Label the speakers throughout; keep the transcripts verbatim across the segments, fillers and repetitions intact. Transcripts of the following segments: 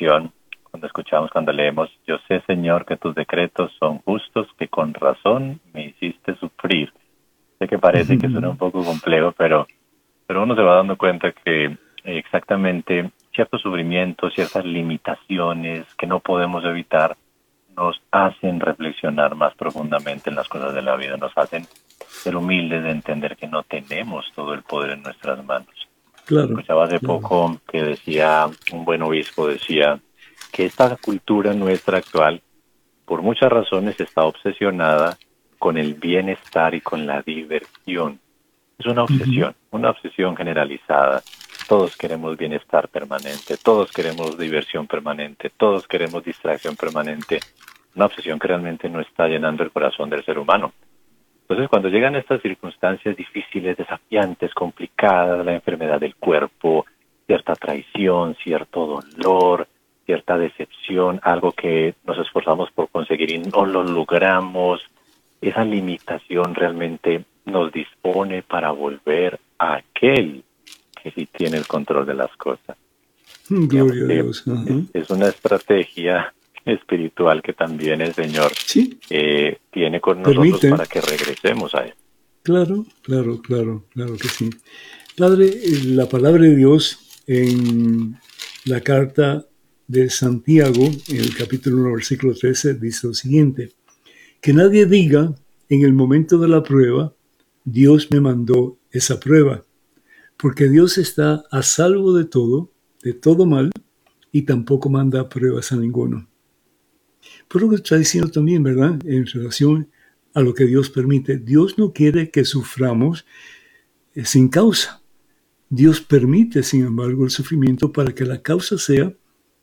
Speaker 1: oración, cuando escuchamos, cuando leemos, yo sé, Señor, que tus decretos son justos, que con razón me hiciste sufrir. Sé que parece que suena un poco complejo, pero, pero uno se va dando cuenta que eh, exactamente ciertos sufrimientos, ciertas limitaciones que no podemos evitar, nos hacen reflexionar más profundamente en las cosas de la vida, nos hacen ser humildes de entender que no tenemos todo el poder en nuestras manos.
Speaker 2: Claro.
Speaker 1: Escuchaba hace
Speaker 2: claro.
Speaker 1: poco que decía, un buen obispo decía, que esta cultura nuestra actual, por muchas razones, está obsesionada con el bienestar y con la diversión. Es una obsesión, uh-huh. una obsesión generalizada. Todos queremos bienestar permanente, todos queremos diversión permanente, todos queremos distracción permanente. Una obsesión que realmente no está llenando el corazón del ser humano. Entonces, cuando llegan estas circunstancias difíciles, desafiantes, complicadas, la enfermedad del cuerpo, cierta traición, cierto dolor, cierta decepción, algo que nos esforzamos por conseguir y no lo logramos, esa limitación realmente nos dispone para volver a aquel que sí tiene el control de las cosas.
Speaker 2: Gloria a Dios. Uh-huh.
Speaker 1: Es, es una estrategia espiritual que también el Señor
Speaker 2: sí.
Speaker 1: eh, tiene con nosotros
Speaker 2: Permite.
Speaker 1: Para que regresemos a Él.
Speaker 2: Claro, claro, claro, claro que sí. Padre, la palabra de Dios en la carta de Santiago, en el capítulo uno, versículo trece, dice lo siguiente: que nadie diga en el momento de la prueba, Dios me mandó esa prueba, porque Dios está a salvo de todo, de todo mal, y tampoco manda pruebas a ninguno. Por lo que está diciendo también, ¿verdad?, en relación a lo que Dios permite. Dios no quiere que suframos eh, sin causa. Dios permite, sin embargo, el sufrimiento para que la causa sea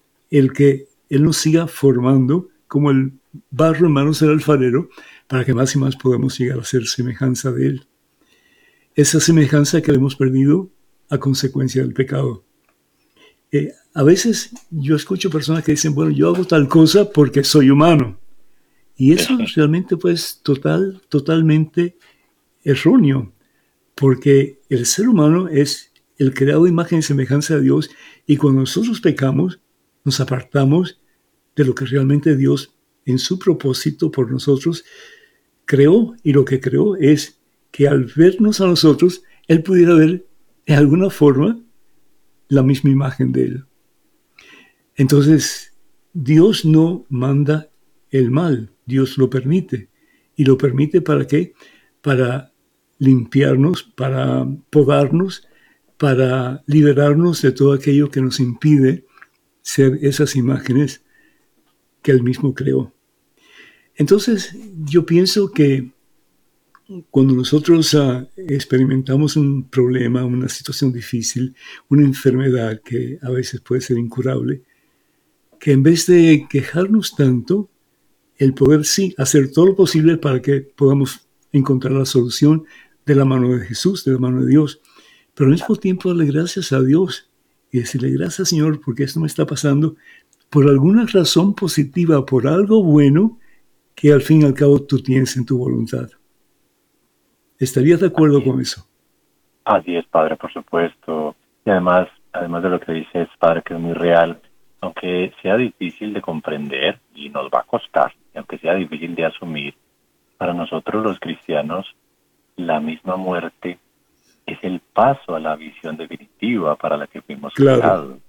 Speaker 2: el que Él nos siga formando como el barro en manos del alfarero, para que más y más podamos llegar a ser semejanza de Él. Esa semejanza que hemos perdido a consecuencia del pecado. Eh, a veces yo escucho personas que dicen, bueno, yo hago tal cosa porque soy humano. Y eso es realmente pues total, totalmente erróneo, porque el ser humano es el creado de imagen y semejanza de Dios, y cuando nosotros pecamos, nos apartamos de lo que realmente Dios, en su propósito por nosotros, creó, y lo que creó es que al vernos a nosotros, Él pudiera ver de alguna forma la misma imagen de Él. Entonces, Dios no manda el mal, Dios lo permite. ¿Y lo permite para qué? Para limpiarnos, para podarnos, para liberarnos de todo aquello que nos impide ser esas imágenes que Él mismo creó. Entonces, yo pienso que cuando nosotros uh, experimentamos un problema, una situación difícil, una enfermedad que a veces puede ser incurable, que en vez de quejarnos tanto, el poder sí hacer todo lo posible para que podamos encontrar la solución de la mano de Jesús, de la mano de Dios, pero al mismo tiempo darle gracias a Dios y decirle gracias, Señor, porque esto me está pasando por alguna razón positiva, por algo bueno que al fin y al cabo tú tienes en tu voluntad. ¿Estarías de acuerdo con eso?
Speaker 1: Así es, Padre, por supuesto. Y además, además de lo que dices, Padre, que es muy real, aunque sea difícil de comprender y nos va a costar, y aunque sea difícil de asumir, para nosotros los cristianos, la misma muerte es el paso a la visión definitiva para la que fuimos
Speaker 2: claro,
Speaker 1: creados.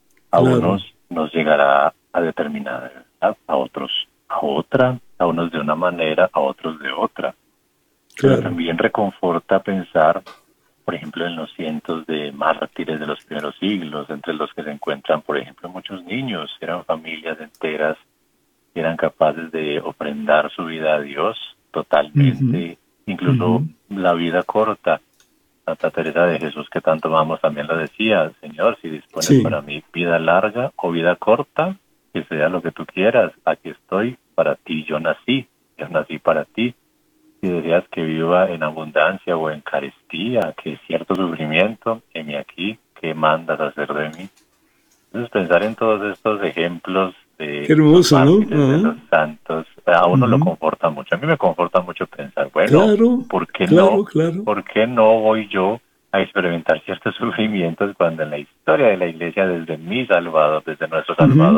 Speaker 1: A
Speaker 2: claro.
Speaker 1: unos nos llegará a determinada edad, a otros a otra, a unos de una manera, a otros de otra.
Speaker 2: Claro.
Speaker 1: Pero también reconforta pensar, por ejemplo, en los cientos de mártires de los primeros siglos, entre los que se encuentran, por ejemplo, muchos niños, eran familias enteras, que eran capaces de ofrendar su vida a Dios totalmente, uh-huh. incluso uh-huh. la vida corta. Santa Teresa de Jesús, que tanto amamos, también lo decía: Señor, si dispones sí. para mí vida larga o vida corta, que sea lo que tú quieras, aquí estoy para ti, yo nací, yo nací para ti. Si deseas que viva en abundancia o en carestía, que cierto sufrimiento, heme aquí, ¿qué mandas hacer de mí? Entonces, pensar en todos estos ejemplos de,
Speaker 2: Qué hermoso,
Speaker 1: los,
Speaker 2: ¿no? Uh-huh.
Speaker 1: de los santos, a uno uh-huh. lo conforta mucho. A mí me conforta mucho pensar, bueno,
Speaker 2: claro,
Speaker 1: ¿por qué
Speaker 2: claro,
Speaker 1: no?
Speaker 2: Claro.
Speaker 1: ¿Por qué no voy yo a experimentar ciertos sufrimientos cuando en la historia de la Iglesia, desde mi Salvador, desde nuestro Salvador, uh-huh.